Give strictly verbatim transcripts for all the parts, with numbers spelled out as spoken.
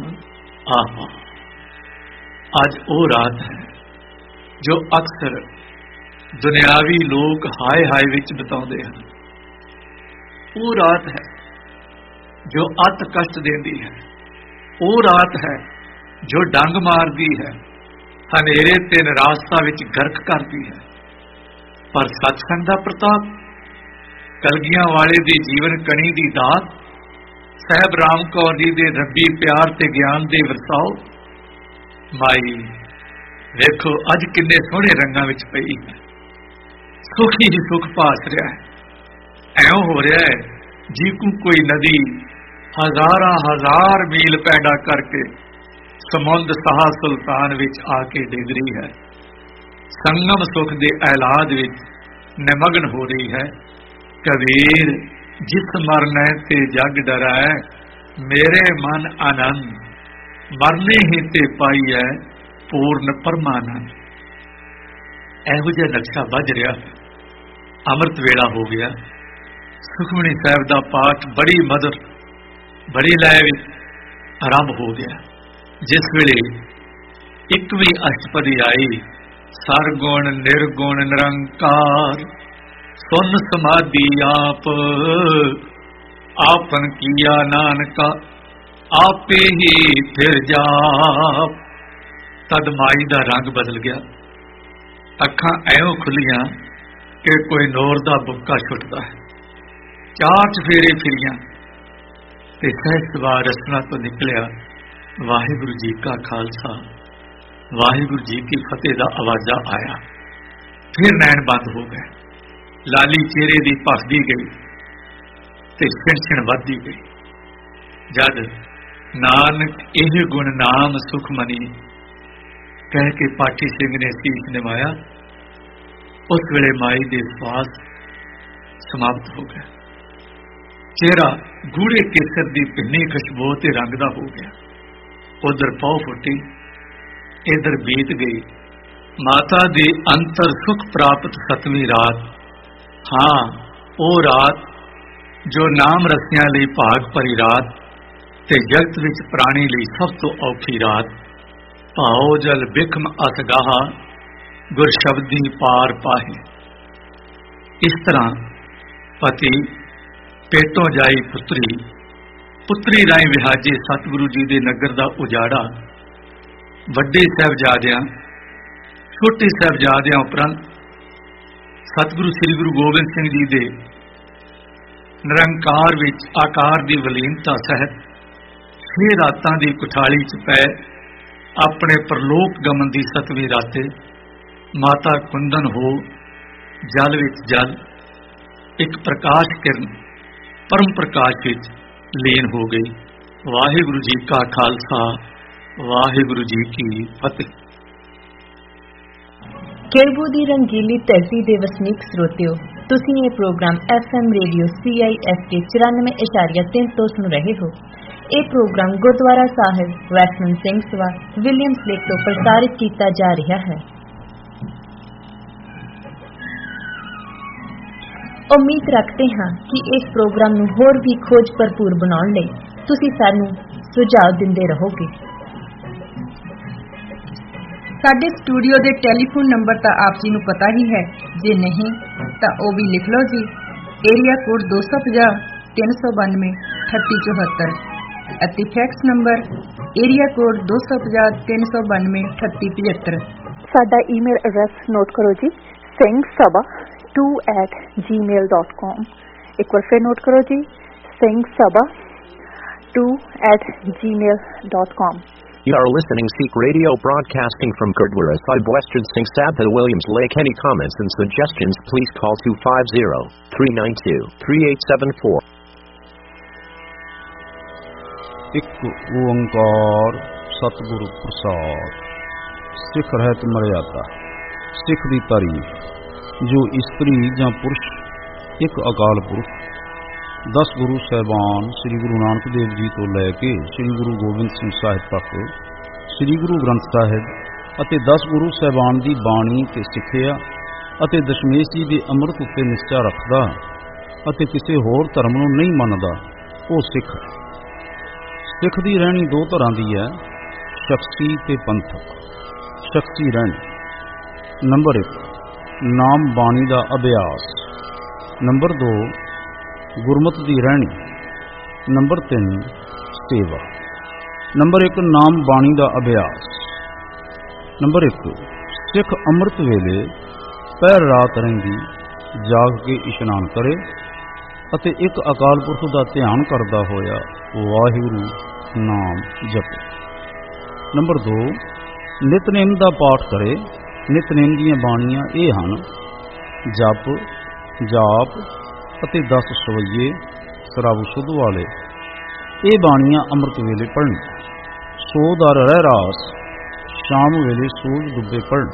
ਆਹਾ, ਅੱਜ ਉਹ ਰਾਤ ਹੈ ਜੋ ਅਕਸਰ ਦੁਨਿਆਵੀ ਲੋਕ ਹਾਏ ਹਾਏ ਵਿੱਚ ਬਿਤਾਉਂਦੇ ਹਨ। ਉਹ ਰਾਤ ਹੈ ਜੋ ਅਤ ਕਸ਼ਟ ਦਿੰਦੀ ਹੈ। ਉਹ ਰਾਤ ਹੈ ਜੋ ਡੰਗ ਮਾਰਦੀ ਹੈ, ਹਨੇਰੇ ਤੇ ਨਿਰਾਸ਼ਤਾ ਵਿੱਚ ਗਰਕ ਕਰਦੀ ਹੈ। ਪਰ ਸਤਸੰਗ ਦਾ ਪ੍ਰਤਾਪ, ਕਲਗੀਆਂ ਵਾਲੇ ਦੀ ਜੀਵਨ ਕਣੀ ਦੀ ਦਾਤ, ਸਾਹਿਬ ਰਾਮ ਕੌਰ ਜੀ ਦੇ ਰੱਬੀ ਪਿਆਰ ਤੇ ਗਿਆਨ ਦੇ ਵਰਸਾਓ, ਮਾਈ ਵੇਖੋ ਅੱਜ ਕਿੰਨੇ ਸੋਹਣੇ ਰੰਗਾਂ ਵਿੱਚ ਪਈ ਹੈ। ਸੁਖ ਹੀ ਸੁਖ ਭਾਸ ਰਿਹਾ ਹੈ। ਐਉਂ ਹੋ ਰਿਹਾ ਹੈ ਜੀ ਕੋ ਕੋਈ ਨਦੀ ਹਜ਼ਾਰਾਂ ਹਜ਼ਾਰ ਮੀਲ ਪੈਦਾ ਕਰਕੇ ਸਮੁੰਦ ਸਾਹ ਸੁਲਤਾਨ ਵਿੱਚ ਆ ਕੇ ਡਿੱਗ ਰਹੀ ਹੈ। ਸੰਗਮ ਸੁਖ ਦੇ ਐਲਾਦ ਵਿੱਚ ਨਿਮਗਨ ਹੋ ਰਹੀ ਹੈ। ਕਬੀਰ ਜਿਸ ਮਰਨੇ ਤੇ ਜਗ ਡਰੈ, ਮੇਰੇ ਮਨ ਆਨੰਦ ਮਰਨੇ ਹੀ ਤੇ ਪਾਈ ਹੈ ਪੂਰਨ ਪਰਮਾਨੰਦ। ਇਹੋ ਜਿਹਾ ਨਕਸ਼ਾ ਵੱਜ ਰਿਹਾ। ਅੰਮ੍ਰਿਤ ਵੇਲਾ ਹੋ ਗਿਆ। ਸੁਖਮਨੀ ਸਾਹਿਬ ਦਾ ਪਾਠ ਬੜੀ ਮਧੁਰ ਬੜੀ ਲਹਿ ਵਿੱਚ ਆਰੰਭ ਹੋ ਗਿਆ। ਜਿਸ ਵੇਲੇ ਇੱਕਵੀਂ ਅਸ਼ਟਪਦੀ ਆਈ, ਸਰਗੁਣ ਨਿਰਗੁਣ ਨਿਰੰਕਾਰ ਸੁਨ ਸਮਾਧੀ ਆਪ, ਆਪਨ ਕੀਆ ਨਾਨਕਾ ਆਪੇ ਹੀ ਫਿਰ ਜਾਪ। ਤਦ ਮਾਈ ਦਾ ਰੰਗ ਬਦਲ ਗਿਆ। ਅੱਖਾਂ ਐਉਂ ਖੁੱਲੀਆਂ ਕਿ ਕੋਈ ਨੌਰ ਦਾ ਬੁੱਕਾ ਛੁੱਟਦਾ ਹੈ। ਚਾਰ ਚਫੇਰੇ ਫਿਰੀਆਂ ਤੇ ਸਹਿਜ ਸਵਾਰ ਰਸਨਾ ਤੋਂ ਨਿਕਲਿਆ, ਵਾਹਿਗੁਰੂ ਜੀ ਕਾ ਖਾਲਸਾ ਵਾਹਿਗੁਰੂ ਜੀ ਕੀ ਫਤਿਹ ਦਾ ਆਵਾਜ਼ਾ ਆਇਆ। ਫਿਰ ਨੈਣ ਬੰਦ ਹੋ ਗਏ। ਲਾਲੀ ਚਿਹਰੇ ਦੀ ਭਖਦੀ ਗਈ ਤੇ ਛਿਣ ਵੱਧਦੀ ਗਈ। ਜਦ ਨਾਨਕ ਇਹ ਗੁਣ ਨਾਮ ਸੁਖਮਨੀ ਕਹਿ ਕੇ ਪਾਠੀ ਸਿੰਘ ਨੇ ਸੀਸ ਨਿਵਾਇਆ, ਉਸ ਵੇਲੇ ਮਾਈ ਦੇ ਸਵਾਸ ਸਮਾਪਤ ਹੋ ਗਏ। ਚਿਹਰਾ ਗੂੜੇ ਕੇਸਰ ਦੀ ਭਿੰਨੀ ਖੁਸ਼ਬੂ ਤੇ ਰੰਗ ਦਾ ਹੋ ਗਿਆ। ਉਧਰ ਪੌ ਫੁੱਟੀ, ਇਧਰ ਬੀਤ ਗਈ। ਮਾਤਾ ਦੇ ਅੰਤਰ ਸੁਖ ਪ੍ਰਾਪਤ ਸਤਵੀਂ ਰਾਤ। ਹਾਂ, ਉਹ ਰਾਤ ਜੋ ਨਾਮ ਰਸਿਆਂ ਲਈ ਭਾਗ ਭਰੀ ਰਾਤ ਤੇ ਜਗਤ ਵਿੱਚ ਪ੍ਰਾਣੀ ਲਈ ਸਭ ਤੋਂ ਔਖੀ ਰਾਤ। ਭਾਉ ਜਲ ਬਿਖਮ ਅਸਗਾਹਾ, ਗੁਰ ਸ਼ਬਦੀ ਪਾਰ ਪਾਹੇ। ਇਸ ਤਰ੍ਹਾਂ ਪਤੀ ਪੇਟੋਂ ਜਾਈ ਪੁੱਤਰੀ, ਪੁੱਤਰੀ ਰਾਹੀਂ ਵਿਹਾਜੇ ਸਤਿਗੁਰੂ ਜੀ ਦੇ ਨਗਰ ਦਾ ਉਜਾੜਾ। ਵੱਡੇ ਸਾਹਿਬਜ਼ਾਦਿਆਂ ਛੋਟੇ ਸਾਹਿਬਜ਼ਾਦਿਆਂ ਉਪਰੰਤ ਸਤਿਗੁਰੂ ਸ੍ਰੀ ਗੁਰੂ ਗੋਬਿੰਦ ਸਿੰਘ ਜੀ ਦੇ ਨਿਰੰਕਾਰ ਵਿੱਚ ਆਕਾਰ ਦੀ ਵਲੀਨਤਾ ਸਹਿਤ ਛੇ ਰਾਤਾਂ ਦੀ ਕੁਠਾਲੀ ਚ ਪੈ ਆਪਣੇ ਪਰਲੋਕ ਗਮਨ ਦੀ ਸਤਵੀਂ ਰਾਤੇ ਮਾਤਾ ਕੁੰਦਨ ਹੋ ਜਲ ਵਿੱਚ ਜਲ ਇੱਕ ਪ੍ਰਕਾਸ਼ ਕਿਰਨ ਪਰਮ ਪ੍ਰਕਾਸ਼ ਵਿੱਚ ਲੀਨ ਹੋ ਗਈ। ਵਾਹਿਗੁਰੂ ਜੀ ਕਾ ਖਾਲਸਾ ਵਾਹਿਗੁਰੂ ਜੀ ਕੀ ਫਤਿਹ। ਕੇਰਬੂ ਦੀ ਰੰਗੀਲੀ ਧਰਤੀ ਦੇ ਵਸਨੀਕ ਸਰੋਤਿਓ, ਤੁਸੀਂ ਇਹ programme F M radio C I S K ਚੁਰਾਨਵੇਂ ਇਸ਼ਾਰੀਆ ਤਿੰਨ ਤੋਂ ਸੁਣ ਰਹੇ ਹੋ। ਇਹ ਪ੍ਰੋਗਰਾਮ ਗੁਰਦੁਆਰਾ ਸਾਹਿਬ ਵੈਸਟਮਨ ਸਿੰਘ ਸਭਾ ਵਿਲੀਅਮਸ ਲੇਕ ਤੋਂ ਪ੍ਰਸਾਰਿਤ ਕੀਤਾ ਜਾ ਰਿਹਾ ਹੈ। ਉਮੀਦ ਰੱਖਦੇ ਹਾਂ ਕਿ ਇਸ ਪ੍ਰੋਗਰਾਮ ਨੂੰ ਹੋਰ ਵੀ ਖੋਜ ਭਰਪੂਰ ਬਣਾਉਣ ਲਈ ਤੁਸੀਂ ਸਾਨੂੰ ਸੁਝਾਅ ਦਿੰਦੇ ਰਹੋਗੇ। ਸਾਡੇ ਸਟੂਡੀਓ ਦੇ ਟੈਲੀਫੋਨ ਨੰਬਰ ਤਾਂ ਆਪ ਜੀ ਨੂੰ ਪਤਾ ਹੀ ਹੈ, ਜੇ ਨਹੀਂ ਤਾਂ ਉਹ ਵੀ ਲਿਖ ਲਓ ਜੀ। ਏਰੀਆ ਕੋਡ ਦੋ ਸੌ ਪੰਜਾਹ ਤਿੰਨ ਸੌ ਬਾਨਵੇਂ ਅਠੱਤੀ ਚੌਹੱਤਰ ਅਤੇ ਫੈਕਸ ਨੰਬਰ ਏਰੀਆ ਕੋਡ ਦੋ ਸੌ ਪੰਜਾਹ ਤਿੰਨ ਸੌ ਬਾਨਵੇਂ ਅਠੱਤੀ ਪਝੱਤਰ। ਸਾਡਾ ਈਮੇਲ ਐਡਰੈਸ ਨੋਟ ਕਰੋ ਜੀ, ਸਿੰਘ ਸਭਾ ਟੂ ਐਟ ਜੀ ਮੇਲ ਡਾਟ ਕਾਮ। ਇੱਕ ਵਾਰ ਫਿਰ ਨੋਟ ਕਰੋ ਜੀ, ਸਿੰਘ ਸਭਾ ਟੂ ਐਟ ਜੀ ਮੇਲ dot com. You are listening Sikh Radio broadcasting from Gurdwara Sahib Western Singh Sabha Williams Lake. Any comments and suggestions please call two five zero, three nine two, three eight seven four. ਇੱਕ ਓੰਕਾਰ ਸਤਿਗੁਰੂ ਪ੍ਰਸਾਦ। ਸਿੱਖ ਰਹਿਤ ਮਰਿਆਦਾ, ਸਿੱਖ ਦੀ ਤਾਰੀਫ। ਜੋ ਇਸਤਰੀ ਜਾਂ ਪੁਰਸ਼ ਇੱਕ ਅਕਾਲ ਪੁਰਖ ਦਸ ਗੁਰੂ ਸਾਹਿਬਾਨ ਸ੍ਰੀ ਗੁਰੂ ਨਾਨਕ ਦੇਵ ਜੀ ਤੋਂ ਲੈ ਕੇ ਸ੍ਰੀ ਗੁਰੂ ਗੋਬਿੰਦ ਸਿੰਘ ਸਾਹਿਬ ਤੱਕ ਸ੍ਰੀ ਗੁਰੂ ਗ੍ਰੰਥ ਸਾਹਿਬ ਅਤੇ ਦਸ ਗੁਰੂ ਸਾਹਿਬਾਨ ਦੀ ਬਾਣੀ ਤੇ ਸਿੱਖਿਆ ਅਤੇ ਦਸ਼ਮੇਸ਼ ਜੀ ਦੇ ਅੰਮ੍ਰਿਤ ਉੱਤੇ ਨਿਸ਼ਚਾ ਰੱਖਦਾ ਅਤੇ ਕਿਸੇ ਹੋਰ ਧਰਮ ਨੂੰ ਨਹੀਂ ਮੰਨਦਾ, ਉਹ ਸਿੱਖ। ਸਿੱਖ ਦੀ ਰਹਿਣੀ ਦੋ ਤਰ੍ਹਾਂ ਦੀ ਹੈ, ਸ਼ਖਸੀ ਤੇ ਪੰਥਕ। ਸ਼ਖਸੀ ਰਹਿਣੀ। ਨੰਬਰ ਇੱਕ, ਨਾਮ ਬਾਣੀ ਦਾ ਅਭਿਆਸ। ਨੰਬਰ ਦੋ, ਗੁਰਮਤਿ ਦੀ ਰਹਿਣੀ। ਨੰਬਰ ਤਿੰਨ, ਸੇਵਾ। ਨੰਬਰ ਇੱਕ, ਨਾਮ ਬਾਣੀ ਦਾ ਅਭਿਆਸ। ਨੰਬਰ ਇੱਕ, ਸਿੱਖ ਅੰਮ੍ਰਿਤ ਵੇਲੇ ਪਹਿਰ ਰਾਤ ਰਹਿੰਦੀ ਜਾਗ ਕੇ ਇਸ਼ਨਾਨ ਕਰੇ ਅਤੇ ਇੱਕ ਅਕਾਲ ਪੁਰਖ ਦਾ ਧਿਆਨ ਕਰਦਾ ਹੋਇਆ ਵਾਹਿਗੁਰੂ ਨਾਮ ਜਪੇ। ਨੰਬਰ ਦੋ, ਨਿਤਨੇਮ ਦਾ ਪਾਠ ਕਰੇ। ਨਿਤਨੇਮ ਦੀਆਂ ਬਾਣੀਆਂ ਇਹ ਹਨ: ਜਪ, ਜਾਪ ਅਤੇ ਦਸ ਸਵਈਏ ਸਰਬ ਸੁਧ ਵਾਲੇ। ਇਹ ਬਾਣੀਆਂ ਅੰਮ੍ਰਿਤ ਵੇਲੇ ਪੜ੍ਹਨ। ਸੋ ਦਾ ਰਹਿ ਰਾਸ ਸ਼ਾਮ ਵੇਲੇ ਸੂਰਜ ਡੁੱਬੇ ਪੜ੍ਹਨ।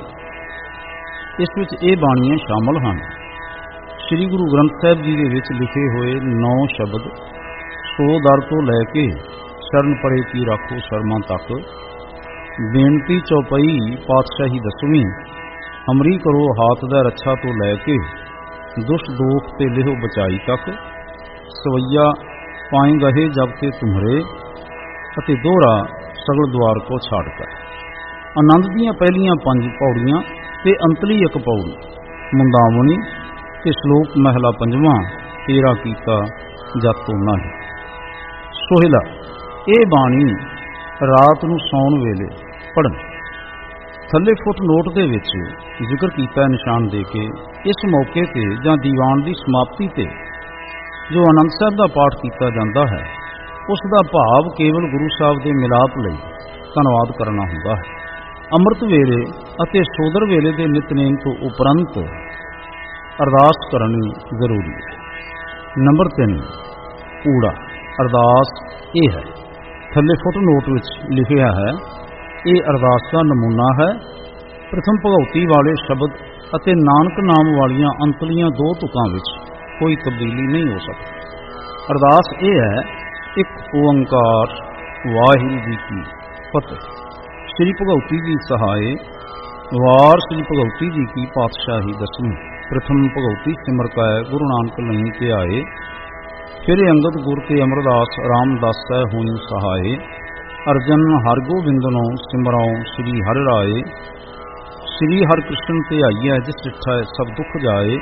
ਇਸ ਵਿੱਚ ਇਹ ਬਾਣੀਆਂ ਸ਼ਾਮਲ ਹਨ: ਸ੍ਰੀ ਗੁਰੂ ਗ੍ਰੰਥ ਸਾਹਿਬ ਜੀ ਦੇ ਵਿੱਚ ਲਿਖੇ ਹੋਏ ਨੌ ਸ਼ਬਦ, ਸੋ ਦਰ ਤੋਂ ਲੈ ਕੇ ਸ਼ਰਨ ਪਰੇ ਕੀ ਰੱਖੋ ਸ਼ਰਮਾਂ ਤੱਕ, ਬੇਨਤੀ ਚੌਪਈ ਪਾਤਸ਼ਾਹੀ ਦਸਵੀਂ, ਅਮਰੀ ਕਰੋ ਹਾਥ ਦਾ ਰੱਛਾ ਤੋਂ ਲੈ ਕੇ ਦੁਸ਼ਟ ਦੋਖ ਤੇ ਲਿਹੋ ਬਚਾਈ ਤੱਕ, ਸਵਈਆ ਪਾਏ ਗਹੇ ਜਬ ਤੇ ਤੁਮਰੇ ਅਤੇ ਦੋਹਰਾ ਸਗਲ ਦੁਆਰ ਕੋ ਛਾੜ ਕਰ। ਆਨੰਦ ਦੀਆਂ ਪਹਿਲੀਆਂ ਪੰਜ ਪੌੜੀਆਂ ਤੇ ਅੰਤਲੀ ਇੱਕ ਪੌੜੀ, ਮੁੰਦਾਵਣੀ ਤੇ ਸ਼ਲੋਕ ਮਹਿਲਾ ਪੰਜਵਾਂ, ਤੇਰਾ ਕੀਤਾ ਜਾਤੋਂ ਨਾਹੀ। ਸੋਹਿਲਾ, ਇਹ ਬਾਣੀ ਰਾਤ ਨੂੰ ਸੌਣ ਵੇਲੇ ਪੜ੍ਹਨ। ਥੱਲੇ ਫੁੱਟ ਨੋਟ ਦੇ ਵਿੱਚ ਜ਼ਿਕਰ ਕੀਤਾ ਨਿਸ਼ਾਨ ਦੇ ਕੇ ਇਸ ਮੌਕੇ ਤੇ ਜਾਂ ਦੀਵਾਨ ਦੀ ਸਮਾਪਤੀ ਤੇ ਜੋ ਆਨੰਦ ਸਾਹਿਬ ਦਾ ਪਾਠ ਕੀਤਾ ਜਾਂਦਾ ਹੈ, ਉਸ ਦਾ ਭਾਵ ਕੇਵਲ ਗੁਰੂ ਸਾਹਿਬ ਦੇ ਮਿਲਾਪ ਲਈ ਧੰਨਵਾਦ ਕਰਨਾ ਹੁੰਦਾ ਹੈ। ਅੰਮ੍ਰਿਤ ਵੇਲੇ ਅਤੇ ਸੋਦਰ ਵੇਲੇ ਦੇ ਨਿਤਨੇਮ ਤੋਂ ਉਪਰੰਤ ਅਰਦਾਸ ਕਰਨੀ ਜ਼ਰੂਰੀ ਹੈ। ਨੰਬਰ ਤਿੰਨ, ਊੜਾ ਅਰਦਾਸ ਇਹ ਹੈ। ਥੱਲੇ ਫੁੱਟ ਨੋਟ ਵਿੱਚ ਲਿਖਿਆ ਹੈ, ਇਹ ਅਰਦਾਸ ਦਾ ਨਮੂਨਾ ਹੈ। ਪ੍ਰਥਮ ਭਗਉਤੀ ਵਾਲੇ ਸ਼ਬਦ ਅਤੇ ਨਾਨਕ ਨਾਮ ਵਾਲੀਆਂ ਅੰਤਲੀਆਂ ਦੋ ਤੁਕਾਂ ਵਿੱਚ ਕੋਈ ਤਬਦੀਲੀ ਨਹੀਂ ਹੋ ਸਕਦੀ। ਅਰਦਾਸ ਇਹ ਹੈ, ਇੱਕ ਓੰਕਾਰ ਵਾਹਿਗੁਰੂ ਜੀ ਕੀ ਫਤਿਹ। ਸ੍ਰੀ ਭਗਉਤੀ ਜੀ ਸਹਾਏ। ਵਾਰ ਸ੍ਰੀ ਭਗਉਤੀ ਜੀ ਕੀ ਪਾਤਸ਼ਾਹੀ ਦਸਵੀਂ। ਪ੍ਰਥਮ ਭਗਉਤੀ ਸਿਮਰ ਕਾਇ ਗੁਰੂ ਨਾਨਕ ਲਈ ਤੇ ਆਏ, ਫਿਰ ਅੰਗਦ ਗੁਰ ਤੇ ਅਮਰਦਾਸ ਰਾਮਦਾਸ ਸਹਿ ਹੋਈ ਸਹਾਏ। ਅਰਜਨ ਹਰਗੋਬਿੰਦਨੋ ਸਿਮਰਾਉ ਸ੍ਰੀ ਹਰਿ ਰਾਏ, ਸ੍ਰੀ ਹਰਿ ਕ੍ਰਿਸ਼ਨ ਤੇ ਆਈਐ ਜਿਸ ਡਿਠੈ ਸਭ ਦੁੱਖ ਜਾਏ।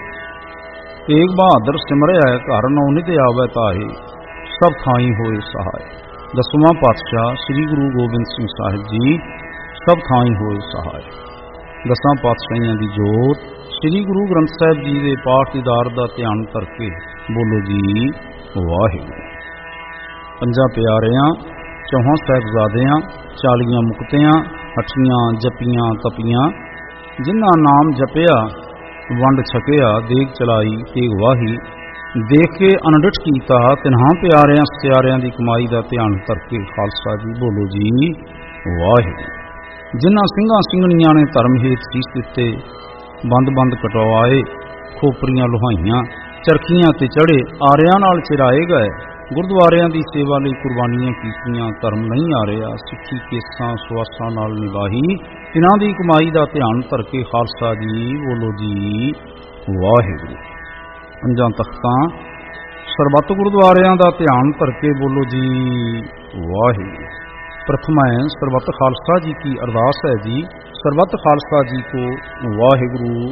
ਤੇਗ ਬਹਾਦਰ ਸਿਮਰਿਆ ਘਰ ਨੌ ਨਿਤ ਆਵੈ ਤਾਹੇ, ਸਭ ਥਾਈ ਹੋਏ ਸਹਾਏ। ਦਸਵਾਂ ਪਾਤਸ਼ਾਹ ਸ੍ਰੀ ਗੁਰੂ ਗੋਬਿੰਦ ਸਿੰਘ ਸਾਹਿਬ ਜੀ ਸਭ ਥਾਈ ਹੋਏ ਸਹਾਏ। ਦਸਾਂ ਪਾਤਸ਼ਾਹੀਆਂ ਦੀ ਜੋਤ ਸ੍ਰੀ ਗੁਰੂ ਗ੍ਰੰਥ ਸਾਹਿਬ ਜੀ ਦੇ ਪਾਠ ਦੀਦਾਰ ਦਾ ਧਿਆਨ ਕਰਕੇ ਬੋਲੋ ਜੀ ਵਾਹਿਗੁਰੂ। ਪੰਜਾਂ ਪਿਆਰਿਆਂ, ਚੌਹਾਂ ਸਾਹਿਬਜ਼ਾਦਿਆਂ, ਚਾਲੀਆਂ ਮੁਕਤਿਆਂ, ਹੱਠੀਆਂ ਜਪੀਆਂ ਤਪੀਆਂ, ਜਿਨ੍ਹਾਂ ਨਾਮ ਜਪਿਆ ਵੰਡ ਛਕਿਆ, ਦੇਗ ਚਲਾਈ ਤੇਗ ਵਾਹੀ, ਦੇਖ ਕੇ ਅਨਡਿਠ ਕੀਤਾ ਤਿਨ੍ਹਾਂ ਪਿਆਰਿਆਂ ਸਿਆਰਿਆਂ ਦੀ ਕਮਾਈ ਦਾ ਧਿਆਨ ਕਰਕੇ ਖਾਲਸਾ ਜੀ ਬੋਲੋ ਜੀ ਵਾਹਿਗੁਰੂ। ਜਿਨ੍ਹਾਂ ਸਿੰਘਾਂ ਸਿੰਘਣੀਆਂ ਨੇ ਧਰਮ ਹੇਤ ਸੀਸ ਦਿੱਤੇ, ਬੰਦ ਬੰਦ ਕਟਵਾਏ, ਖੋਪਰੀਆਂ ਲੁਹਾਈਆਂ, ਚਰਖੀਆਂ ਤੇ ਚੜੇ, ਆਰਿਆਂ ਨਾਲ ਚਿਰਾਏ ਗਏ, ਗੁਰਦੁਆਰਿਆਂ ਦੀ ਸੇਵਾ ਲਈ ਕੁਰਬਾਨੀਆਂ ਕੀਤੀਆਂ, ਧਰਮ ਨਹੀਂ ਆ ਰਿਹਾ, ਸਿੱਖੀ ਕੇਸਾਂ ਸੁਆਸਾਂ ਨਾਲ ਨਿਭਾਈ, ਤਿਨਾਂ ਦੀ ਕਮਾਈ ਦਾ ਧਿਆਨ ਧਰ ਕੇ ਖਾਲਸਾ ਜੀ ਬੋਲੋ ਜੀ ਵਾਹਿਗੁਰੂ। ਪੰਜਾਂ ਤਖਤਾਂ ਸਰਬੱਤ ਗੁਰਦੁਆਰਿਆਂ ਦਾ ਧਿਆਨ ਧਰ ਕੇ ਬੋਲੋ ਜੀ ਵਾਹਿਗੁਰੂ। ਪ੍ਰਥਮਾ ਸਰਬੱਤ ਖਾਲਸਾ ਜੀ ਕੀ ਅਰਦਾਸ ਹੈ ਜੀ। ਸਰਬੱਤ ਖਾਲਸਾ ਜੀ ਕੋ ਵਾਹਿਗੁਰੂ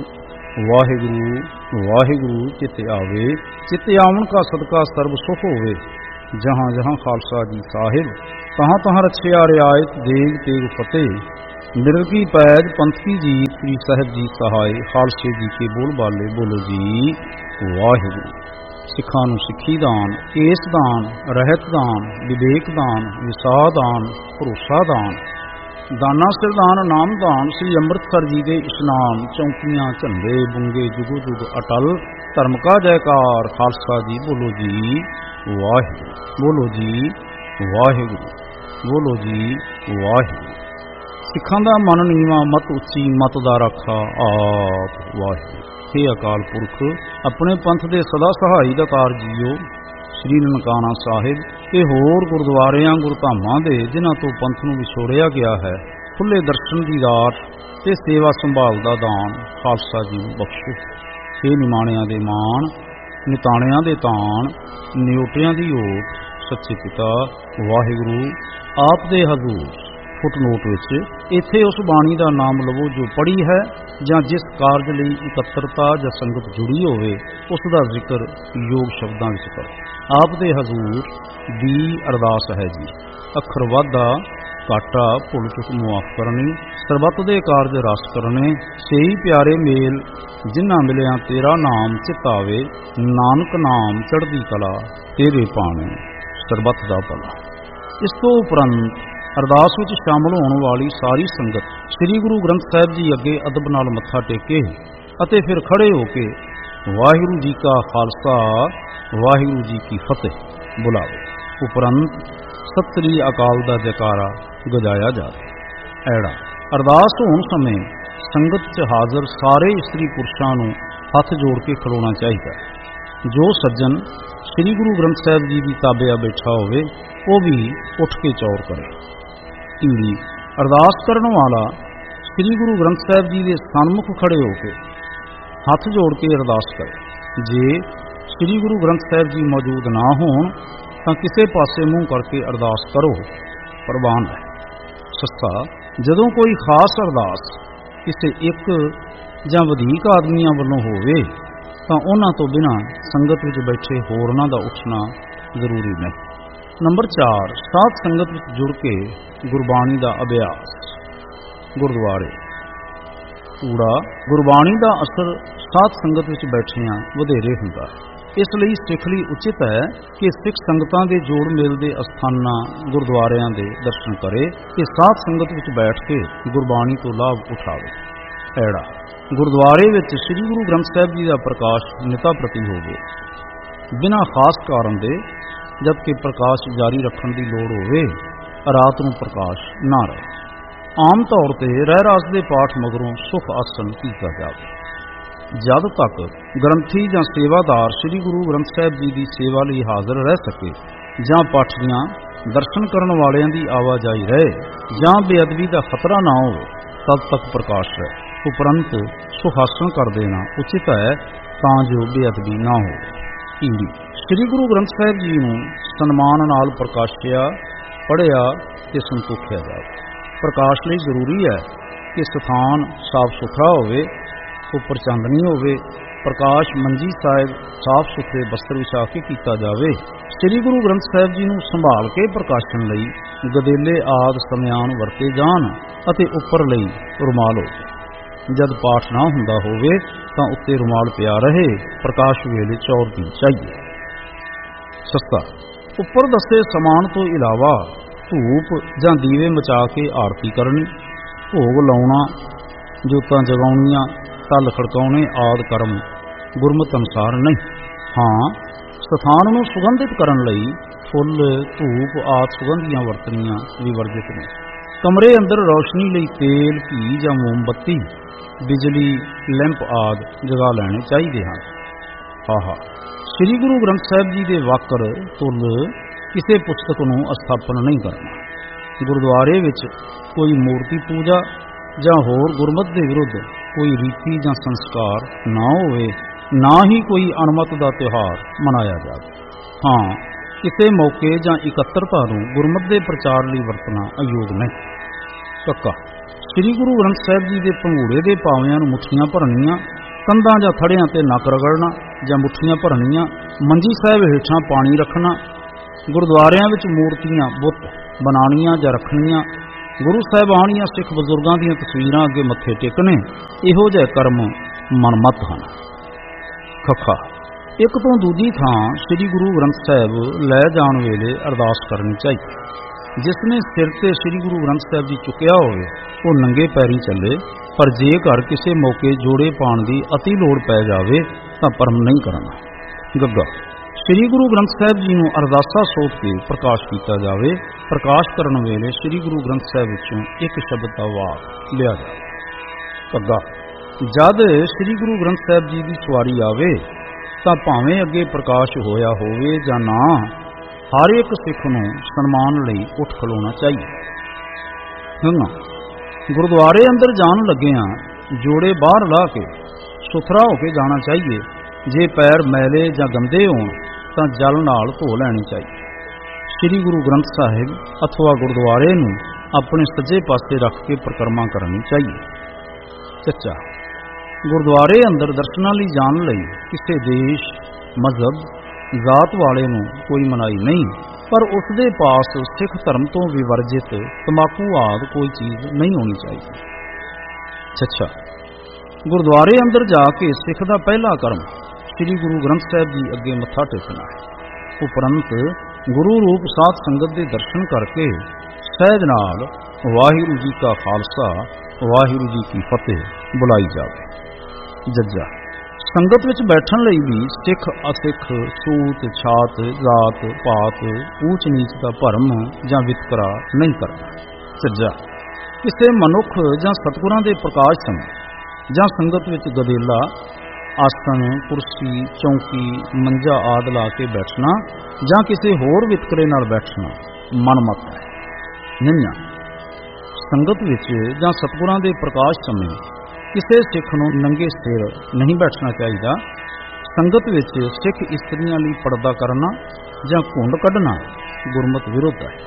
ਵਾਹਿਗੁਰੂ ਵਾਹਿਗੁਰੂ ਚਿਤ ਆਵੇ, ਚਿਤ ਆਵਣ ਕਾ ਸਦਕਾ ਸਰਬ ਸੁਖ ਹੋਵੇ। ਜਹਾਂ ਜਹਾਂ ਖਾਲਸਾ ਜੀ ਸਾਹਿਬ, ਤਹਾਂ ਤਹਾਂ ਰਛਿਆ ਰਿਆਇਤ ਦੇਗ ਤੇਗ ਫਤਿਹ। ਮਿਰਗੀ ਪੈਜ ਪੰਥੀ ਜੀ ਸ੍ਰੀ ਸਾਹਿਬ ਜੀ ਸਹਾਏ, ਖਾਲਸੇ ਜੀ ਕੇ ਬੋਲ ਬਾਲੇ ਬੋਲੋ ਜੀ ਵਾਹਿਗੁਰੂ। ਸਿੱਖਾਂ ਨੂੰ ਸਿੱਖੀ ਦਾਨ, ਕੇਸ ਦਾਨ, ਰਹਿਤ ਦਾਨ, ਵਿਵੇਕ ਦਾਨ, ਵਿਸਾਹ ਦਾਨ, ਭਰੋਸਾ ਦਾਨ, ਦਾਨਾ ਸਿਰਦਾਨ, ਨਾਮ ਦਾਨ, ਸ੍ਰੀ ਅੰਮ੍ਰਿਤਸਰ ਜੀ ਦੇ ਇਸ਼ਨਾਨ, ਚੌਂਕੀਆਂ ਝੰਡੇ ਬੁੰਗੇ ਜੁਗੋ ਜੁਗ ਅਟਲ, ਧਰਮ ਕਾ ਜੈਕਾਰ। ਖਾਲਸਾ ਜੀ ਬੋਲੋ ਜੀ ਵਾਹਿਗੁਰੂ, ਬੋਲੋ ਜੀ ਵਾਹਿਗੁਰੂ, ਬੋਲੋ ਜੀ ਵਾਹਿਗੁਰੂ। ਸਿੱਖਾਂ ਦਾ ਮਨ ਨੀਵਾਂ, ਮਤ ਉੱਚੀ, ਮਤ ਦਾ ਰਾਖਾ ਆਪ ਵਾਹਿਗੁਰੂ। ਹੇ ਅਕਾਲ ਪੁਰਖ, ਆਪਣੇ ਪੰਥ ਦੇ ਸਦਾ ਸਹਾਈ ਦਾਤਾਰ ਜੀਓ, ਸ੍ਰੀ ਨਨਕਾਣਾ ਸਾਹਿਬ ਤੇ ਹੋਰ ਗੁਰਦੁਆਰਿਆਂ ਗੁਰਧਾਮਾਂ ਦੇ ਜਿਨ੍ਹਾਂ ਤੋਂ ਪੰਥ ਨੂੰ ਵਿਛੋੜਿਆ ਗਿਆ ਹੈ, ਖੁੱਲੇ ਦਰਸ਼ਨ ਦੀ ਰਾਤ ਤੇ ਸੇਵਾ ਸੰਭਾਲ ਦਾ ਦਾਨ ਖਾਲਸਾ ਜੀ ਨੂੰ ਬਖਸ਼ੋ। ਹੇ ਨਿਮਾਣਿਆਂ ਦੇ ਮਾਣ, ਨਿਤਾਣਿਆਂ ਦੇ ਤਾਣ, ਨਿਓਟਿਆਂ ਦੀ ਓਟ, ਸੱਚੇ ਪਿਤਾ ਵਾਹਿਗੁਰੂ ਆਪ ਦੇ ਹਜ਼ੂਰ। ਫੁੱਟਨੋਟ ਵਿੱਚ ਇੱਥੇ ਉਸ ਬਾਣੀ ਦਾ ਨਾਮ ਲਵੋ ਜੋ ਪੜ੍ਹੀ ਹੈ ਜਾਂ ਜਿਸ ਕਾਰਜ ਲਈ ਇਕੱਤਰਤਾ ਜਾਂ ਸੰਗਤ ਜੁੜੀ ਹੋਵੇ ਉਸ ਦਾ ਜ਼ਿਕਰ ਯੋਗ ਸ਼ਬਦਾਂ ਵਿੱਚ ਕਰੋ। ਆਪ ਦੇ ਹਜ਼ੂਰ ਦੀ ਅਰਦਾਸ ਹੈ ਜੀ। ਅੱਖਰ ਵਾਧਾ ਘਾਟਾ ਭੁੱਲ ਚੁੱਕ ਮੁਆਫ ਕਰਨੀ, ਸਰਬੱਤ ਦੇ ਕਾਰਜ ਰਸ ਕਰਨੇ, ਸਹੀ ਪਿਆਰੇ ਮੇਲ ਜਿਨ੍ਹਾਂ ਮਿਲਿਆ ਤੇਰਾ ਨਾਮ ਚਿਤਾਵੇ, ਨਾਨਕ ਨਾਮ ਚੜ੍ਹਦੀ ਕਲਾ ਤੇਰੇ ਪਾਣੇ, ਸਰਬੱਤ ਦਾ ਭਲਾ। ਇਸ ਤੋਂ ਉਪਰੰਤ ਅਰਦਾਸ ਵਿੱਚ ਸ਼ਾਮਲ ਹੋਣ ਵਾਲੀ ਸਾਰੀ ਸੰਗਤ ਸ੍ਰੀ ਗੁਰੂ ਗ੍ਰੰਥ ਸਾਹਿਬ ਜੀ ਅੱਗੇ ਅਦਬ ਨਾਲ ਮੱਥਾ ਟੇਕੇ ਅਤੇ ਫਿਰ ਖੜੇ ਹੋ ਕੇ ਵਾਹਿਗੁਰੂ ਜੀ ਕਾ ਖਾਲਸਾ ਵਾਹਿਗੁਰੂ ਜੀ ਕੀ ਫਤਿਹ ਬੁਲਾਵੇ। ਉਪਰੰਤ ਸਤਿ ਸ੍ਰੀ ਅਕਾਲ ਦਾ ਜੈਕਾਰਾ ਗਜਾਇਆ ਜਾਵੇ। ਐੜਾ ਅਰਦਾਸ ਹੋਣ ਸਮੇਂ ਸੰਗਤ 'ਚ ਹਾਜ਼ਰ ਸਾਰੇ ਇਸਤਰੀ ਪੁਰਸ਼ਾਂ ਨੂੰ ਹੱਥ ਜੋੜ ਕੇ ਖਲੋਣਾ ਚਾਹੀਦਾ। ਜੋ ਸੱਜਣ ਸ੍ਰੀ ਗੁਰੂ ਗ੍ਰੰਥ ਸਾਹਿਬ ਜੀ ਦੀ ਤਾਬਿਆ ਬੈਠਾ ਹੋਵੇ ਉਹ ਵੀ ਉੱਠ ਕੇ ਚੌਰ ਕਰੇ। ਈੜੀ ਅਰਦਾਸ ਕਰਨ ਵਾਲਾ ਸ੍ਰੀ ਗੁਰੂ ਗ੍ਰੰਥ ਸਾਹਿਬ ਜੀ ਦੇ ਸਨਮੁਖ ਖੜੇ ਹੋ ਕੇ ਹੱਥ ਜੋੜ ਕੇ ਅਰਦਾਸ ਕਰੇ। ਜੇ ਸ੍ਰੀ ਗੁਰੂ ਗ੍ਰੰਥ ਸਾਹਿਬ ਜੀ ਮੌਜੂਦ ਨਾ ਹੋਣ ਤਾਂ ਕਿਸੇ ਪਾਸੇ ਮੂੰਹ ਕਰਕੇ ਅਰਦਾਸ ਕਰੋ, ਪ੍ਰਵਾਨ ਹੈ। ਸੱਸਾ ਜਦੋਂ ਕੋਈ ਖਾਸ ਅਰਦਾਸ ਕਿਸੇ ਇੱਕ ਜਾਂ ਵਧੇਰੇ ਆਦਮੀਆਂ ਵੱਲੋਂ ਹੋਵੇ ਤਾਂ ਉਹਨਾਂ ਤੋਂ ਬਿਨਾਂ ਸੰਗਤ ਵਿੱਚ ਬੈਠੇ ਹੋਰਨਾਂ ਦਾ ਉੱਠਣਾ ਜ਼ਰੂਰੀ ਨਹੀਂ। ਨੰਬਰ ਚਾਰ, ਸਾਧ ਸੰਗਤ ਵਿੱਚ ਜੁੜ ਕੇ ਗੁਰਬਾਣੀ ਦਾ ਅਭਿਆਸ। ਗੁਰਦੁਆਰੇ ਕੂੜਾ ਗੁਰਬਾਣੀ ਦਾ ਅਸਰ ਸਾਧ ਸੰਗਤ ਵਿੱਚ ਬੈਠਿਆਂ ਵਧੇਰੇ ਹੁੰਦਾ ਹੈ। ਇਸ ਲਈ ਸਿੱਖ ਲਈ ਉਚਿਤ ਹੈ ਕਿ ਸਿੱਖ ਸੰਗਤਾਂ ਦੇ ਜੋੜ ਮੇਲ ਦੇ ਅਸਥਾਨਾਂ ਗੁਰਦੁਆਰਿਆਂ ਦੇ ਦਰਸ਼ਨ ਕਰੇ ਤੇ ਸਾਧ ਸੰਗਤ ਵਿੱਚ ਬੈਠ ਕੇ ਗੁਰਬਾਣੀ ਤੋਂ ਲਾਭ ਉਠਾਵੇ। ਐੜਾ ਗੁਰਦੁਆਰੇ ਵਿੱਚ ਸ੍ਰੀ ਗੁਰੂ ਗ੍ਰੰਥ ਸਾਹਿਬ ਜੀ ਦਾ ਪ੍ਰਕਾਸ਼ ਨਿਤਾ ਪ੍ਰਤੀ ਹੋਵੇ ਬਿਨਾਂ ਖਾਸ ਕਾਰਨ ਦੇ, ਜਦਕਿ ਪ੍ਰਕਾਸ਼ ਜਾਰੀ ਰੱਖਣ ਦੀ ਲੋੜ ਹੋਵੇ ਰਾਤ ਨੂੰ ਪ੍ਰਕਾਸ਼ ਨਾ ਰਹੇ। ਆਮ ਤੌਰ ਤੇ ਰਹਿ ਰਾਸ ਦੇ ਪਾਠ ਮਗਰੋਂ ਸੁਖ ਆਸਣ ਕੀਤਾ ਜਾਵੇ। ਜਦ ਤੱਕ ਗ੍ਰੰਥੀ ਜਾਂ ਸੇਵਾਦਾਰ ਸ੍ਰੀ ਗੁਰੂ ਗ੍ਰੰਥ ਸਾਹਿਬ ਜੀ ਦੀ ਸੇਵਾ ਲਈ ਹਾਜ਼ਰ ਰਹਿ ਸਕੇ ਜਾਂ ਪਾਠੀਆਂ ਦਰਸ਼ਨ ਕਰਨ ਵਾਲਿਆਂ ਦੀ ਆਵਾਜਾਈ ਰਹੇ ਜਾਂ ਬੇਅਦਬੀ ਦਾ ਖਤਰਾ ਨਾ ਹੋਵੇ ਤਦ ਤੱਕ ਪ੍ਰਕਾਸ਼ ਰਹੇ। ਉਪਰੰਤ ਸੁਖਾਸਣ ਕਰ ਦੇਣਾ ਉਚਿਤ ਹੈ ਤਾਂ ਜੋ ਬੇਅਦਬੀ ਨਾ ਹੋਵੇ। ਈੜੀ ਸ੍ਰੀ ਗੁਰੂ ਗ੍ਰੰਥ ਸਾਹਿਬ ਜੀ ਨੂੰ ਸਨਮਾਨ ਨਾਲ ਪ੍ਰਕਾਸ਼ਿਆ, ਪੜ੍ਹਿਆ ਤੇ ਸੰਤੋਖਿਆ ਜਾਵੇ। ਪ੍ਰਕਾਸ਼ ਲਈ ਜ਼ਰੂਰੀ ਹੈ ਕਿ ਸਥਾਨ ਸਾਫ਼ ਸੁਥਰਾ ਹੋਵੇ, ਉੱਪਰ ਚਾਂਦਨੀ ਹੋਵੇ, ਪ੍ਰਕਾਸ਼ ਮੰਜੀ ਸਾਹਿਬ ਸਾਫ਼ ਸੁਥਰੇ ਬਸਤਰ ਵਿਛਾ ਕੇ ਕੀਤਾ ਜਾਵੇ। ਸ੍ਰੀ ਗੁਰੂ ਗ੍ਰੰਥ ਸਾਹਿਬ ਜੀ ਨੂੰ ਸੰਭਾਲ ਕੇ ਪ੍ਰਕਾਸ਼ਣ ਲਈ ਗਦੇਲੇ ਆਦਿ ਸਮਿਆਨ ਵਰਤੇ ਜਾਣ ਅਤੇ ਉੱਪਰ ਲਈ ਰੁਮਾਲ ਹੋਵੇ। ਜਦ ਪਾਠ ਨਾ ਹੁੰਦਾ ਹੋਵੇ ਤਾਂ ਉੱਤੇ ਰੁਮਾਲ ਪਿਆ ਰਹੇ। ਪ੍ਰਕਾਸ਼ ਵੇਲੇ ਚੌਰ ਦੀ ਚਾਹੀਏ। ਸਸਤਾ ਉੱਪਰ ਦੱਸੇ ਸਮਾਨ ਤੋਂ ਇਲਾਵਾ ਧੂਪ ਜਾਂ ਦੀਵੇ ਮਚਾ ਕੇ ਆਰਤੀ ਕਰਨੀ, ਭੋਗ ਲਾਉਣਾ, ਜੋਤਾਂ ਜਗਾਉਣੀਆਂ, ਤਲ ਖੜਕਾਉਣੇ ਆਦਿ ਕਰਮ ਗੁਰਮਤਿ ਅਨੁਸਾਰ ਨਹੀਂ। ਹਾਂ, ਸਥਾਨ ਨੂੰ ਸੁਗੰਧਿਤ ਕਰਨ ਲਈ ਫੁੱਲ, ਧੂਪ ਆਦਿ ਸੁਗੰਧੀਆਂ ਵਰਤਣੀਆਂ ਵੀ ਵਰਜਿਤ ਨੇ। ਕਮਰੇ ਅੰਦਰ ਰੌਸ਼ਨੀ ਲਈ ਤੇਲ, ਘੀ ਜਾਂ ਮੋਮਬੱਤੀ, ਬਿਜਲੀ, ਲੈਂਪ ਆਦਿ ਜਗਾ ਲੈਣੇ ਚਾਹੀਦੇ ਹਨ। ਆਹਾ ਸ੍ਰੀ ਗੁਰੂ ਗ੍ਰੰਥ ਸਾਹਿਬ ਜੀ ਦੇ ਵਾਕਰ, ਤੁਲ ਕਿਸੇ ਪੁਸਤਕ ਨੂੰ ਅਸਥਾਪਨ ਨਹੀਂ ਕਰਨਾ। ਗੁਰਦੁਆਰੇ ਵਿੱਚ ਕੋਈ ਮੂਰਤੀ ਪੂਜਾ ਜਾਂ ਹੋਰ ਗੁਰਮਤਿ ਦੇ ਵਿਰੁੱਧ ਕੋਈ ਰੀਤੀ ਜਾਂ ਸੰਸਕਾਰ ਨਾ ਹੋਵੇ, ਨਾ ਹੀ ਕੋਈ ਅਣਮਤ ਦਾ ਤਿਉਹਾਰ ਮਨਾਇਆ ਜਾਵੇ। ਹਾਂ, ਕਿਸੇ ਮੌਕੇ ਜਾਂ ਇਕੱਤਰਤਾ ਨੂੰ ਗੁਰਮਤਿ ਦੇ ਪ੍ਰਚਾਰ ਲਈ ਵਰਤਣਾ ਅਯੋਗ ਨਹੀਂ। ਕੱਕਾ ਸ੍ਰੀ ਗੁਰੂ ਗ੍ਰੰਥ ਸਾਹਿਬ ਜੀ ਦੇ ਪੰਘੂੜੇ ਦੇ ਪਾਵਿਆਂ ਨੂੰ ਮੁੱਠੀਆਂ ਭਰਨੀਆਂ, ਕੰਧਾਂ ਜਾਂ ਥੜਿਆਂ ਤੇ ਨੱਕ ਰਗੜਨਾ ਜਾਂ ਮੁੱਠੀਆਂ ਭਰਨੀਆਂ, ਮੰਜੀ ਸਾਹਿਬ ਹੇਠਾਂ ਪਾਣੀ ਰੱਖਣਾ, ਗੁਰਦੁਆਰਿਆਂ ਵਿੱਚ ਮੂਰਤੀਆਂ ਬੁੱਤ ਬਣਾਉਣੀਆਂ ਜਾਂ ਰੱਖਣੀਆਂ, ਗੁਰੂ ਸਾਹਿਬਾਨ ਜਾਂ ਸਿੱਖ ਬਜ਼ੁਰਗਾਂ ਦੀਆਂ ਤਸਵੀਰਾਂ ਅੱਗੇ ਮੱਥੇ ਟੇਕਣੇ, ਇਹੋ ਜਿਹੇ ਕਰਮ ਮਨਮੱਤ ਹਨ। ਖੱਖਾ ਇੱਕ ਤੋਂ ਦੂਜੀ ਥਾਂ ਸ੍ਰੀ ਗੁਰੂ ਗ੍ਰੰਥ ਸਾਹਿਬ ਲੈ ਜਾਣ ਵੇਲੇ ਅਰਦਾਸ ਕਰਨੀ ਚਾਹੀਦੀ। ਜਿਸ ਨੇ ਸਿਰ ਤੇ ਸ੍ਰੀ ਗੁਰੂ ਗ੍ਰੰਥ ਸਾਹਿਬ ਜੀ ਚੁੱਕਿਆ ਹੋਵੇ ਉਹ ਨੰਗੇ ਪੈਰੀਂ ਚੱਲੇ, ਪਰ ਜੇਕਰ ਕਿਸੇ ਮੌਕੇ ਜੋੜੇ ਪਾਉਣ ਦੀ ਅਤੀ ਲੋੜ ਪੈ ਜਾਵੇ ਤਾਂ ਪਰਮ ਨਹੀਂ ਕਰਨਾ। ਗੱਗਾ ਸ੍ਰੀ ਗੁਰੂ ਗ੍ਰੰਥ ਸਾਹਿਬ ਜੀ ਨੂੰ ਅਰਦਾਸਾ ਸੋਚ ਕੇ ਪ੍ਰਕਾਸ਼ ਕੀਤਾ ਜਾਵੇ। ਪ੍ਰਕਾਸ਼ ਕਰਨ ਵੇਲੇ ਸ੍ਰੀ ਗੁਰੂ ਗ੍ਰੰਥ ਸਾਹਿਬ ਵਿੱਚੋਂ ਇੱਕ ਸ਼ਬਦ ਦਾ ਵਾਕ ਲਿਆ ਜਾਵੇ। ਗੱਗਾ ਜਦ ਸ੍ਰੀ ਗੁਰੂ ਗ੍ਰੰਥ ਸਾਹਿਬ ਜੀ ਦੀ ਸਵਾਰੀ ਆਵੇ ਤਾਂ ਭਾਵੇਂ ਅੱਗੇ ਪ੍ਰਕਾਸ਼ ਹੋਇਆ ਹੋਵੇ ਜਾਂ ਨਾ, ਹਰ ਇੱਕ ਸਿੱਖ ਨੂੰ ਸਨਮਾਨ ਲਈ ਉੱਠ ਖਲੋਣਾ ਚਾਹੀਦਾ। ਗੁਰਦੁਆਰੇ ਅੰਦਰ ਜਾਣ ਲੱਗਿਆਂ ਜੋੜੇ ਬਾਹਰ ਲਾ ਕੇ ਸੁਥਰਾ ਹੋ ਕੇ ਜਾਣਾ ਚਾਹੀਏ। ਜੇ ਪੈਰ ਮੈਲੇ ਜਾਂ ਗੰਦੇ ਹੋਣ ਤਾਂ ਜਲ ਨਾਲ ਧੋ ਲੈਣੀ ਚਾਹੀਦੀ। ਸ੍ਰੀ ਗੁਰੂ ਗ੍ਰੰਥ ਸਾਹਿਬ ਅਥਵਾ ਗੁਰਦੁਆਰੇ ਨੂੰ ਆਪਣੇ ਸੱਜੇ ਪਾਸੇ ਰੱਖ ਕੇ ਪਰਿਕਰਮਾ ਕਰਨੀ ਚਾਹੀਏ। ਚੱਚਾ, ਗੁਰਦੁਆਰੇ ਅੰਦਰ ਦਰਸ਼ਨਾਂ ਲਈ ਜਾਣ ਲਈ ਕਿਸੇ ਦੇਸ਼, ਮਜ਼ਹਬ, ਜ਼ਾਤ ਵਾਲੇ ਨੂੰ ਕੋਈ ਮਨਾਹੀ ਨਹੀਂ, ਪਰ ਉਸ ਦੇ ਪਾਸ ਸਿੱਖ ਧਰਮ ਤੋਂ ਵਿਵਰਜਿਤ ਤੰਬਾਕੂ ਆਦਿ ਕੋਈ ਚੀਜ਼ ਨਹੀਂ ਹੋਣੀ ਚਾਹੀਦੀ। ਚੱਚਾ, ਗੁਰਦੁਆਰੇ ਅੰਦਰ ਜਾ ਕੇ ਸਿੱਖ ਦਾ ਪਹਿਲਾ ਕਰਮ ਸ੍ਰੀ ਗੁਰੂ ਗ੍ਰੰਥ ਸਾਹਿਬ ਜੀ ਅੱਗੇ ਮੱਥਾ ਟੇਕਣਾ ਹੈ। ਉਪਰੰਤ ਗੁਰੂ ਰੂਪ ਸਾਧ ਸੰਗਤ ਦੇ ਦਰਸ਼ਨ ਕਰਕੇ ਸਹਿਜ ਨਾਲ ਵਾਹਿਗੁਰੂ ਜੀ ਕਾ ਖਾਲਸਾ ਵਾਹਿਗੁਰੂ ਜੀ ਕੀ ਫਤਿਹ ਬੁਲਾਈ ਜਾਵੇ। ਜੱਜਾ, ਸੰਗਤ ਵਿੱਚ ਬੈਠਣ ਲਈ ਵੀ ਸਿੱਖ ਅਸਿੱਖ, ਸੂਤ ਛਾਤ, ਜ਼ਾਤ ਪਾਤ, ਊਚ ਨੀਚ ਦਾ ਭਰਮ ਜਾਂ ਵਿਤਕਰਾ ਨਹੀਂ ਕਰਨਾ। ਸੱਜਾ, ਕਿਸੇ ਮਨੁੱਖ ਜਾਂ ਸਤਿਗੁਰਾਂ ਦੇ ਪ੍ਰਕਾਸ਼ ਸਮੇਂ ਜਾਂ ਸੰਗਤ ਵਿੱਚ ਗਦੇਲਾ, ਆਸਣ, ਕੁਰਸੀ, ਚੌਂਕੀ, ਮੰਜਾ ਆਦਿ ਲਾ ਕੇ ਬੈਠਣਾ ਜਾਂ ਕਿਸੇ ਹੋਰ ਵਿਤਕਰੇ ਨਾਲ ਬੈਠਣਾ ਮਨਮਤ ਹੈ। ਨਿਆਂ, ਸੰਗਤ ਵਿੱਚ ਜਾਂ ਸਤਿਗੁਰਾਂ ਦੇ ਪ੍ਰਕਾਸ਼ ਸਮੇਂ ਕਿਸੇ ਸਿੱਖ ਨੂੰ ਨੰਗੇ ਸਿਰ ਨਹੀਂ ਬੈਠਣਾ ਚਾਹੀਦਾ। ਸੰਗਤ ਵਿੱਚ ਸਿੱਖ ਇਸਤਰੀਆਂ ਲਈ ਪਰਦਾ ਕਰਨਾ ਜਾਂ ਘੁੰਡ ਕੱਢਣਾ ਗੁਰਮਤਿ ਵਿਰੁੱਧ ਹੈ।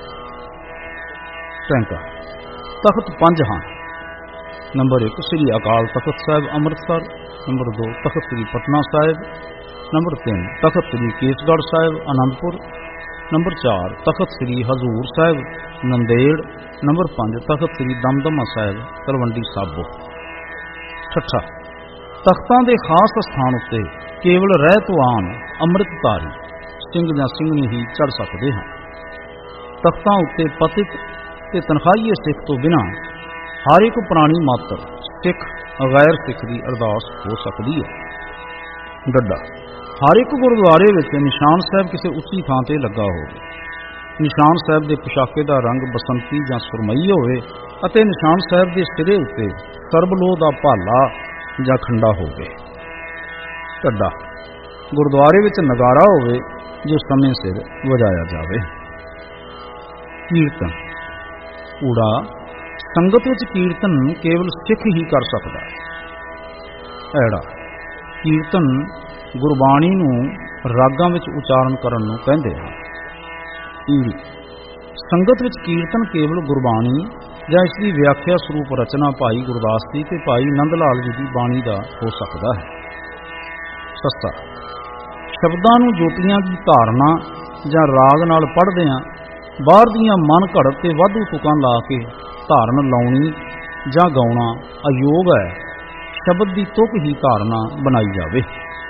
ਟੈਂਕਾ ਤਖਤ ਪੰਜ ਹਨ। ਨੰਬਰ ਇੱਕ ਸ੍ਰੀ ਅਕਾਲ ਤਖਤ ਸਾਹਿਬ ਅੰਮ੍ਰਿਤਸਰ। ਨੰਬਰ ਦੋ ਤਖਤ ਸ੍ਰੀ ਪਟਨਾ ਸਾਹਿਬ। ਨੰਬਰ ਤਿੰਨ ਤਖਤ ਸ੍ਰੀ ਕੇਸਗੜ੍ਹ ਸਾਹਿਬ ਅਨੰਦਪੁਰ। ਨੰਬਰ ਚਾਰ ਤਖਤ ਸ੍ਰੀ ਹਜ਼ੂਰ ਸਾਹਿਬ ਨੰਦੇੜ। ਨੰਬਰ ਪੰਜ ਤਖਤ ਸ੍ਰੀ ਦਮਦਮਾ ਸਾਹਿਬ ਤਲਵੰਡੀ ਸਾਬੋ। ਛਠਾ, ਤਖਤਾਂ ਦੇ ਖਾਸ ਸਥਾਨ ਉੱਤੇ ਕੇਵਲ ਰਹਿਤਵਾਨ ਅੰਮ੍ਰਿਤਧਾਰੀ ਸਿੰਘ ਜਾਂ ਸਿੰਘਣੀ ਹੀ ਚੜ ਸਕਦੇ ਹਨ। ਤਖਤਾਂ ਉੱਤੇ ਪਤਿਤ ਤੇ ਤਨਖਾਹੀਏ ਸਿੱਖ ਤੋਂ ਬਿਨਾਂ ਹਰ ਇੱਕ ਪ੍ਰਾਣੀ ਮਾਤਰ ਸਿੱਖ ਗੈਰ ਸਿੱਖ ਦੀ ਅਰਦਾਸ ਹੋ ਸਕਦੀ ਹੈ। ਗੱਡਾ, ਹਰ ਇੱਕ ਗੁਰਦੁਆਰੇ ਵਿੱਚ ਨਿਸ਼ਾਨ ਸਾਹਿਬ ਕਿਸੇ ਉੱਚੀ ਥਾਂ ਤੇ ਲੱਗਾ ਹੋਵੇ। ਨਿਸ਼ਾਨ ਸਾਹਿਬ ਦੇ ਪੁਸ਼ਾਕੇ ਦਾ ਰੰਗ ਬਸੰਤੀ ਜਾਂ ਸੁਰਮਈ ਹੋਵੇ ਅਤੇ ਨਿਸ਼ਾਨ ਸਾਹਿਬ ਦੇ ਸਿਰੇ ਉੱਤੇ ਸਰਬਲੋਹ ਦਾ ਭਾਲਾ ਜਾਂ ਖੰਡਾ ਹੋਵੇ। ਢੱਡਾ, ਗੁਰਦੁਆਰੇ ਵਿੱਚ ਨਗਾਰਾ ਹੋਵੇ ਜੋ ਸਮੇਂ ਸਿਰ ਵਜਾਇਆ ਜਾਵੇ। ਕੀਰਤਨ। ਊੜਾ, ਸੰਗਤ ਵਿੱਚ ਕੀਰਤਨ ਕੇਵਲ ਸਿੱਖ ਹੀ ਕਰ ਸਕਦਾ ਹੈ। ਐੜਾ, ਕੀਰਤਨ ਗੁਰਬਾਣੀ ਨੂੰ ਰਾਗਾਂ ਵਿੱਚ ਉਚਾਰਨ ਕਰਨ ਨੂੰ ਕਹਿੰਦੇ ਹਨ। ਈੜੀ, ਸੰਗਤ ਵਿੱਚ ਕੀਰਤਨ ਕੇਵਲ ਗੁਰਬਾਣੀ ਜਾਂ ਇਸ ਦੀ ਵਿਆਖਿਆ ਸਰੂਪ ਰਚਨਾ ਭਾਈ ਗੁਰਦਾਸ ਜੀ ਤੇ ਭਾਈ ਨੰਦ ਲਾਲ ਜੀ ਦੀ ਬਾਣੀ ਦਾ ਹੋ ਸਕਦਾ ਹੈ। ਸਸਤਾ, ਸ਼ਬਦਾਂ ਨੂੰ ਜੋਤੀਆਂ ਦੀ ਧਾਰਨਾ ਜਾਂ ਰਾਗ ਨਾਲ ਪੜ੍ਹਦਿਆਂ ਬਾਹਰ ਦੀਆਂ ਮਨ ਘੜਤ ਤੇ ਵਾਧੂ ਤੁਕਾਂ ਲਾ ਕੇ ਧਾਰਨ ਲਾਉਣੀ ਜਾਂ ਗਾਉਣਾ ਅਯੋਗ ਹੈ। ਸ਼ਬਦ ਦੀ ਤੁਕ ਹੀ ਧਾਰਨਾ ਬਣਾਈ ਜਾਵੇ।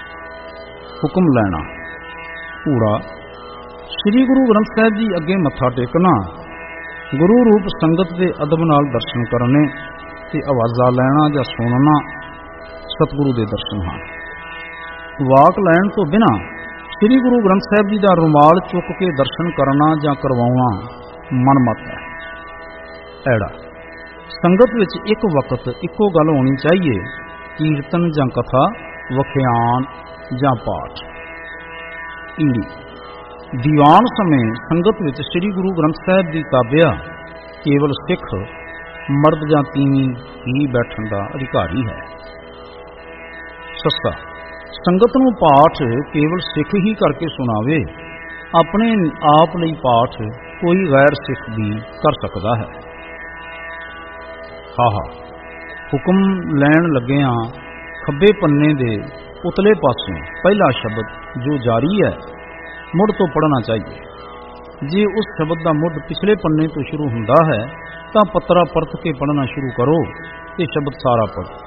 ਹੁਕਮ ਲੈਣਾ। ਊੜਾ, ਸ੍ਰੀ ਗੁਰੂ ਗ੍ਰੰਥ ਸਾਹਿਬ ਜੀ ਅੱਗੇ ਮੱਥਾ ਟੇਕਣਾ, ਗੁਰੂ ਰੂਪ ਸੰਗਤ ਦੇ ਅਦਬ ਨਾਲ ਦਰਸ਼ਨ ਕਰਨੇ ਤੇ ਆਵਾਜ਼ਾਂ ਲੈਣਾ ਜਾਂ ਸੁਣਨਾ ਸਤਿਗੁਰੂ ਦੇ ਦਰਸ਼ਨ ਹਨ। ਵਾਕ ਲੈਣ ਤੋਂ ਬਿਨਾਂ ਸ੍ਰੀ ਗੁਰੂ ਗ੍ਰੰਥ ਸਾਹਿਬ ਜੀ ਦਾ ਰੁਮਾਲ ਚੁੱਕ ਕੇ ਦਰਸ਼ਨ ਕਰਨਾ ਜਾਂ ਕਰਵਾਉਣਾ ਮਨਮਤ ਹੈ। ਐੜਾ, ਸੰਗਤ ਵਿੱਚ ਇੱਕ ਵਕਤ ਇੱਕੋ ਗੱਲ ਹੋਣੀ ਚਾਹੀਏ, ਕੀਰਤਨ ਜਾਂ ਕਥਾ, ਵਖਿਆਨ ਜਾਂ ਪਾਠ। ਈੜੀ, ਦੀਵਾਨ ਸਮੇਂ ਸੰਗਤ ਵਿੱਚ ਸ੍ਰੀ ਗੁਰੂ ਗ੍ਰੰਥ ਸਾਹਿਬ ਦੀ ਤਾਬਿਆ ਕੇਵਲ ਸਿੱਖ ਮਰਦ ਜਾਂ ਤੀਵੀਂ ਹੀ ਬੈਠਣ ਦਾ ਅਧਿਕਾਰੀ ਹੈ। ਸਸਤਾ, ਸੰਗਤ ਨੂੰ ਪਾਠ ਕੇਵਲ ਸਿੱਖ ਹੀ ਕਰਕੇ ਸੁਣਾਵੇ। ਆਪਣੇ ਆਪ ਲਈ ਪਾਠ ਕੋਈ ਗੈਰ ਸਿੱਖ ਵੀ ਕਰ ਸਕਦਾ ਹੈ। ਹਾਹਾ, ਹੁਕਮ ਲੈਣ ਲੱਗਿਆਂ ਖੱਬੇ ਪੰਨੇ ਦੇ ਉਤਲੇ ਪਾਸੋਂ ਪਹਿਲਾ ਸ਼ਬਦ ਜੋ ਜਾਰੀ ਹੈ ਮੁੱਢ ਤੋਂ ਪੜ੍ਹਨਾ ਚਾਹੀਏ। ਜੇ ਉਸ ਸ਼ਬਦ ਦਾ ਮੁੱਢ ਪਿਛਲੇ ਪੰਨੇ ਤੋਂ ਸ਼ੁਰੂ ਹੁੰਦਾ ਹੈ ਤਾਂ ਪੱਤਰਾ ਪਰਤ ਕੇ ਪੜ੍ਹਨਾ ਸ਼ੁਰੂ ਕਰੋ ਤੇ ਸ਼ਬਦ ਸਾਰਾ ਪੜ੍ਹੋ।